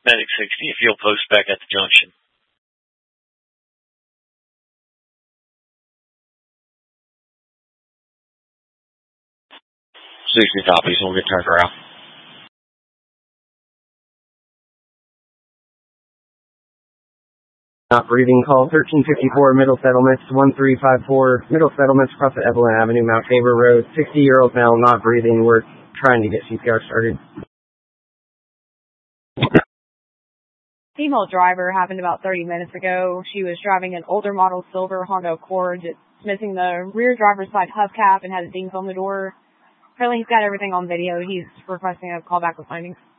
Medic 60, if you'll post back at the junction. Sixty copies, we'll get turned around. Not breathing, call 1354 Middle Settlements, 1354 Middle Settlements, across the Evelyn Avenue, Mount Tabor Road. 60-year-old male, not breathing. We're trying to get CPR started. Female driver happened about 30 minutes ago. She was driving an older model silver Honda Accord. It's missing the rear driver's side hubcap and had a dings on the door. Apparently he's got everything on video. He's requesting a call back with findings.